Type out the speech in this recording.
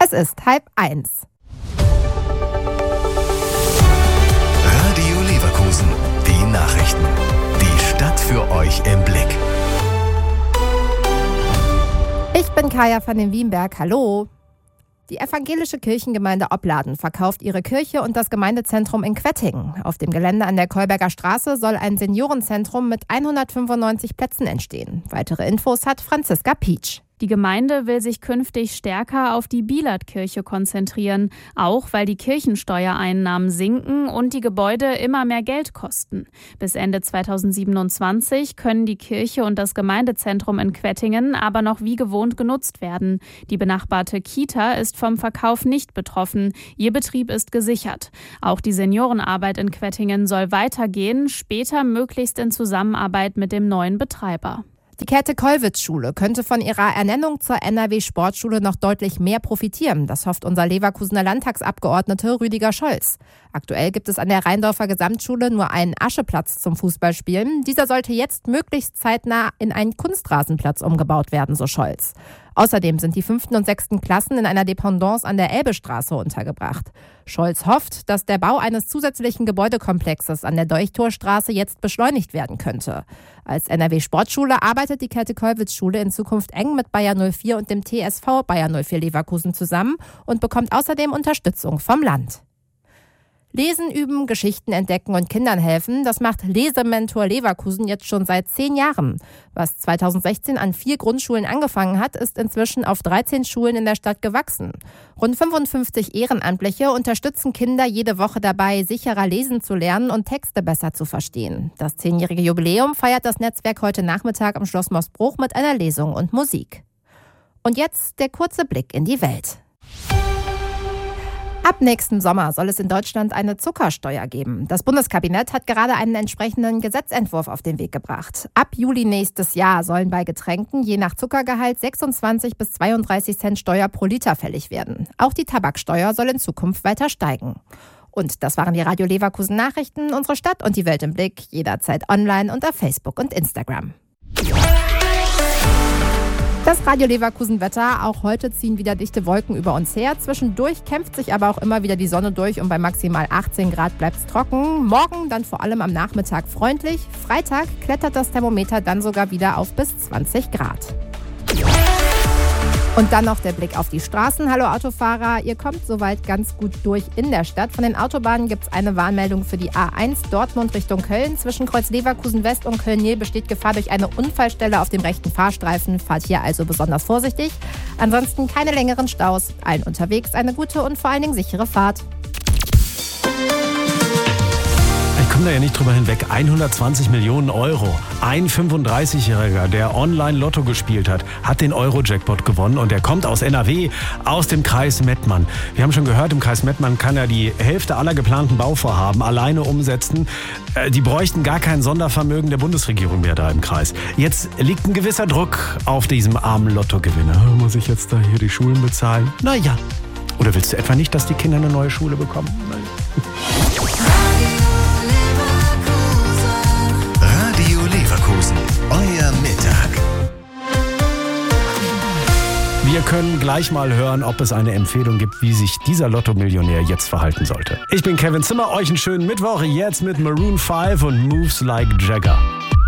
Es ist 12:30. Radio Leverkusen, die Nachrichten. Die Stadt für euch im Blick. Ich bin Kaya van den Wienberg. Hallo. Die evangelische Kirchengemeinde Opladen verkauft ihre Kirche und das Gemeindezentrum in Quettingen. Auf dem Gelände an der Kolberger Straße soll ein Seniorenzentrum mit 195 Plätzen entstehen. Weitere Infos hat Franziska Pietsch. Die Gemeinde will sich künftig stärker auf die Bielatkirche konzentrieren, auch weil die Kirchensteuereinnahmen sinken und die Gebäude immer mehr Geld kosten. Bis Ende 2027 können die Kirche und das Gemeindezentrum in Quettingen aber noch wie gewohnt genutzt werden. Die benachbarte Kita ist vom Verkauf nicht betroffen. Ihr Betrieb ist gesichert. Auch die Seniorenarbeit in Quettingen soll weitergehen, später möglichst in Zusammenarbeit mit dem neuen Betreiber. Die Käthe-Kollwitz-Schule könnte von ihrer Ernennung zur NRW-Sportschule noch deutlich mehr profitieren. Das hofft unser Leverkusener Landtagsabgeordnete Rüdiger Scholz. Aktuell gibt es an der Rheindorfer Gesamtschule nur einen Ascheplatz zum Fußballspielen. Dieser sollte jetzt möglichst zeitnah in einen Kunstrasenplatz umgebaut werden, so Scholz. Außerdem sind die 5. und 6. Klassen in einer Dependance an der Elbestraße untergebracht. Scholz hofft, dass der Bau eines zusätzlichen Gebäudekomplexes an der Deuchtorstraße jetzt beschleunigt werden könnte. Als NRW-Sportschule arbeitet die Käthe-Kollwitz-Schule in Zukunft eng mit Bayer 04 und dem TSV Bayer 04 Leverkusen zusammen und bekommt außerdem Unterstützung vom Land. Lesen, üben, Geschichten entdecken und Kindern helfen, das macht Lesementor Leverkusen jetzt schon seit 10 Jahren. Was 2016 an 4 Grundschulen angefangen hat, ist inzwischen auf 13 Schulen in der Stadt gewachsen. Rund 55 Ehrenamtliche unterstützen Kinder jede Woche dabei, sicherer lesen zu lernen und Texte besser zu verstehen. Das 10-jährige Jubiläum feiert das Netzwerk heute Nachmittag im Schloss Moosbruch mit einer Lesung und Musik. Und jetzt der kurze Blick in die Welt. Ab nächsten Sommer soll es in Deutschland eine Zuckersteuer geben. Das Bundeskabinett hat gerade einen entsprechenden Gesetzentwurf auf den Weg gebracht. Ab Juli nächstes Jahr sollen bei Getränken je nach Zuckergehalt 26 bis 32 Cent Steuer pro Liter fällig werden. Auch die Tabaksteuer soll in Zukunft weiter steigen. Und das waren die Radio Leverkusen Nachrichten, unsere Stadt und die Welt im Blick, jederzeit online und auf Facebook und Instagram. Das Radio Leverkusen Wetter, auch heute ziehen wieder dichte Wolken über uns her. Zwischendurch kämpft sich aber auch immer wieder die Sonne durch und bei maximal 18 Grad bleibt es trocken. Morgen dann vor allem am Nachmittag freundlich. Freitag klettert das Thermometer dann sogar wieder auf bis 20 Grad. Und dann noch der Blick auf die Straßen. Hallo Autofahrer, ihr kommt soweit ganz gut durch in der Stadt. Von den Autobahnen gibt es eine Warnmeldung für die A1 Dortmund Richtung Köln. Zwischen Kreuz Leverkusen West und Köln-Nil besteht Gefahr durch eine Unfallstelle auf dem rechten Fahrstreifen. Fahrt hier also besonders vorsichtig. Ansonsten keine längeren Staus. Allen unterwegs eine gute und vor allen Dingen sichere Fahrt. Ich komme da ja nicht drüber hinweg. 120 Millionen Euro. Ein 35-Jähriger, der Online-Lotto gespielt hat, hat den Euro-Jackpot gewonnen und er kommt aus NRW, aus dem Kreis Mettmann. Wir haben schon gehört, im Kreis Mettmann kann er die Hälfte aller geplanten Bauvorhaben alleine umsetzen. Die bräuchten gar kein Sondervermögen der Bundesregierung mehr da im Kreis. Jetzt liegt ein gewisser Druck auf diesem armen Lottogewinner. Muss ich jetzt da hier die Schulen bezahlen? Naja. Oder willst du etwa nicht, dass die Kinder eine neue Schule bekommen? Radio Leverkusen, euer Mittag. Wir können gleich mal hören, ob es eine Empfehlung gibt, wie sich dieser Lotto-Millionär jetzt verhalten sollte. Ich bin Kevin Zimmer, euch einen schönen Mittwoch, jetzt mit Maroon 5 und Moves Like Jagger.